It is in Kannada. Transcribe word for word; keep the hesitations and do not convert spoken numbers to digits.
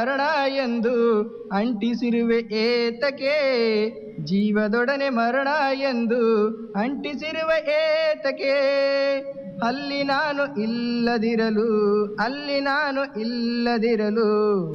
ಮರಣ ಎಂದು ಅಂಟಿಸಿರುವೆ ಏತಕೆ, ಜೀವದೊಡನೆ ಮರಣ ಎಂದು ಅಂಟಿಸಿರುವೆ ಏತಕೆ. ಅಲ್ಲಿ ನಾನು ಇಲ್ಲದಿರಲು, ಅಲ್ಲಿ ನಾನು ಇಲ್ಲದಿರಲು